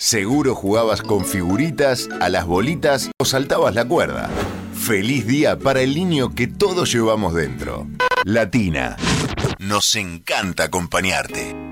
Seguro jugabas con figuritas, a las bolitas o saltabas la cuerda. Feliz día para el niño que todos llevamos dentro. Latina. Nos encanta acompañarte.